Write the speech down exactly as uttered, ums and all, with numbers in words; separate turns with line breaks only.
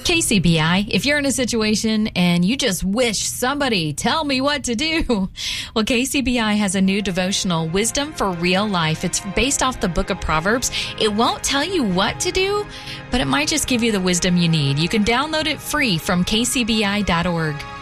K C B I, if you're in a situation and you just wish somebody tell me what to do, well, K C B I has a new devotional, Wisdom for Real Life. It's based off the book of Proverbs. It won't tell you what to do, but it might just give you the wisdom you need. You can download it free from k c b i dot org.